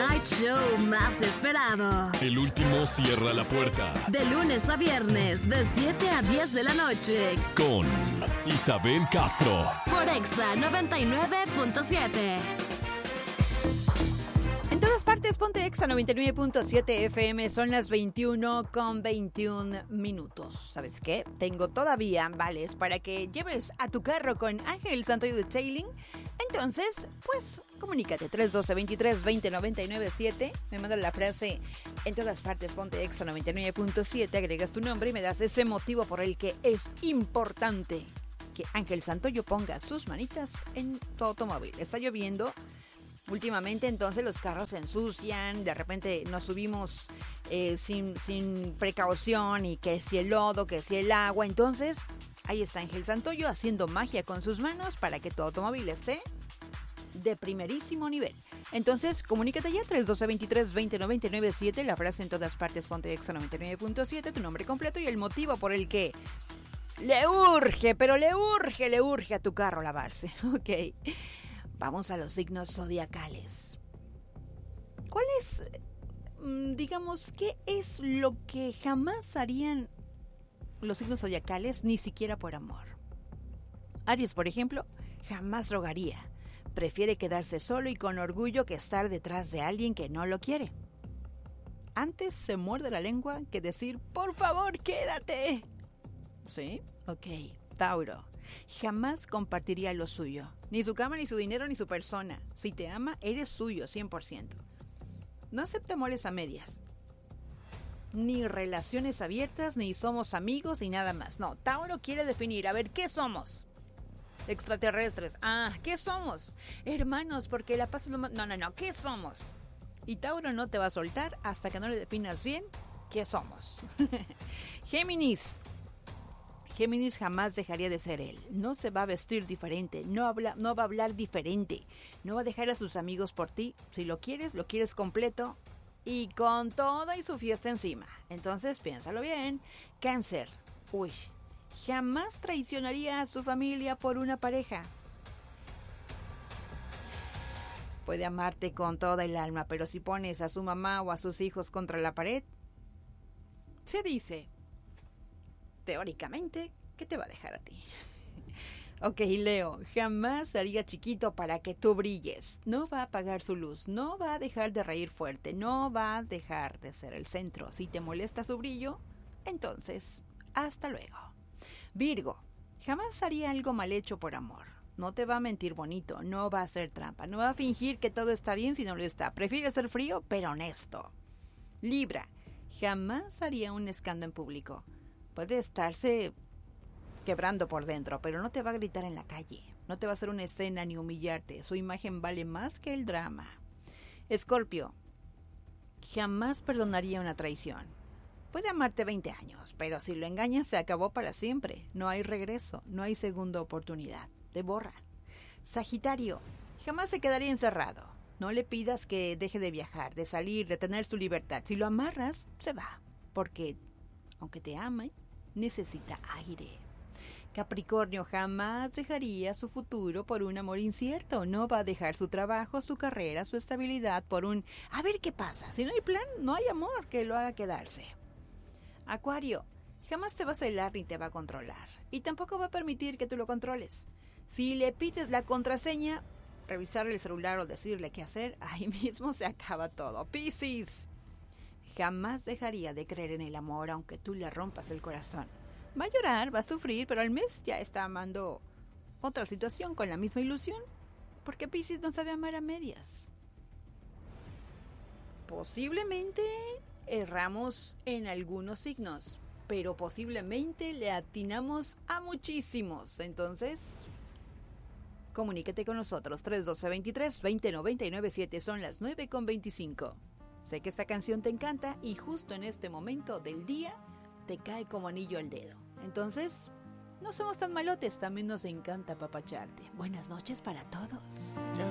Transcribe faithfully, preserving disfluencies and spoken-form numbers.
night show más esperado. El último cierra la puerta. De lunes a viernes, de siete a diez de la noche. Con Isabel Castro. Por Exa noventa y nueve punto siete. En todas partes, ponte Exa noventa y nueve punto siete F M. Son las veintiuno con veintiún minutos. ¿Sabes qué? Tengo todavía vales para que lleves a tu carro con Ángel Santoyo Detailing. Entonces, pues, comunícate. tres uno dos, veintitrés veinte noventa y nueve siete. Me mandas la frase en todas partes, ponte Exa noventa y nueve punto siete. Agregas tu nombre y me das ese motivo por el que es importante que Ángel Santoyo ponga sus manitas en tu automóvil. Está lloviendo últimamente, entonces los carros se ensucian, de repente nos subimos eh, sin, sin precaución, y que si el lodo, que si el agua. Entonces ahí está Ángel Santoyo haciendo magia con sus manos para que tu automóvil esté de primerísimo nivel. Entonces comunícate ya, tres uno dos, veintitrés veinte noventa y nueve siete. La frase en todas partes, ponte Exa noventa y nueve punto siete, tu nombre completo y el motivo por el que le urge, pero le urge, le urge a tu carro lavarse. Ok. Vamos a los signos zodiacales. ¿Cuál es, digamos, qué es lo que jamás harían los signos zodiacales, ni siquiera por amor? Aries, por ejemplo, jamás rogaría. Prefiere quedarse solo y con orgullo que estar detrás de alguien que no lo quiere. Antes se muerde la lengua que decir, por favor, quédate. ¿Sí? Ok. Tauro. Jamás compartiría lo suyo. Ni su cama, ni su dinero, ni su persona. Si te ama, eres suyo, cien por ciento. No acepta amores a medias. Ni relaciones abiertas, ni somos amigos, ni nada más. No, Tauro quiere definir, a ver, ¿qué somos? Extraterrestres. Ah, ¿qué somos? Hermanos, porque la paz es lo más... No, no, no, ¿qué somos? Y Tauro no te va a soltar hasta que no le definas bien qué somos. Géminis. Géminis jamás dejaría de ser él. No se va a vestir diferente, no, habla, no va a hablar diferente, no va a dejar a sus amigos por ti. Si lo quieres, lo quieres completo y con toda y su fiesta encima. Entonces piénsalo bien. Cáncer. Uy, jamás traicionaría a su familia por una pareja. Puede amarte con toda el alma, pero si pones a su mamá o a sus hijos contra la pared, se dice, teóricamente, que te va a dejar a ti. Ok, Leo, jamás haría chiquito para que tú brilles. No va a apagar su luz, no va a dejar de reír fuerte, no va a dejar de ser el centro. Si te molesta su brillo, entonces, hasta luego. Virgo, jamás haría algo mal hecho por amor. No te va a mentir bonito, no va a hacer trampa, no va a fingir que todo está bien si no lo está. Prefiere ser frío, pero honesto. Libra, jamás haría un escándalo en público. Puede estarse quebrando por dentro, pero no te va a gritar en la calle. No te va a hacer una escena ni humillarte. Su imagen vale más que el drama. Escorpio, jamás perdonaría una traición. Puede amarte veinte años, pero si lo engañas se acabó para siempre. No hay regreso, no hay segunda oportunidad. Te borran. Sagitario, jamás se quedaría encerrado. No le pidas que deje de viajar, de salir, de tener su libertad. Si lo amarras, se va. Porque, aunque te ame, necesita aire. Capricornio jamás dejaría su futuro por un amor incierto. No va a dejar su trabajo, su carrera, su estabilidad por un... A ver qué pasa. Si no hay plan, no hay amor que lo haga quedarse. Acuario, jamás te va a celar ni te va a controlar. Y tampoco va a permitir que tú lo controles. Si le pides la contraseña, revisarle el celular o decirle qué hacer, ahí mismo se acaba todo. Piscis, jamás dejaría de creer en el amor aunque tú le rompas el corazón. Va a llorar, va a sufrir, pero al mes ya está amando otra situación con la misma ilusión, porque Piscis no sabe amar a medias. Posiblemente erramos en algunos signos, pero posiblemente le atinamos a muchísimos. Entonces, comunícate con nosotros, tres uno dos, veintitrés veinte noventa y nueve siete. Son las nueve con veinticinco. Sé que esta canción te encanta y justo en este momento del día te cae como anillo al dedo. Entonces, no somos tan malotes, también nos encanta apapacharte. Buenas noches para todos.